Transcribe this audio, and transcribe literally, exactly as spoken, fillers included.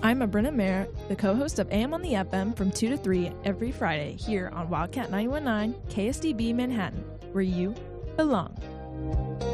I'm Brenna Mayer, the co-host of A M on the F M from two to three every Friday here on Wildcat nine one nine K S D B Manhattan, where you belong.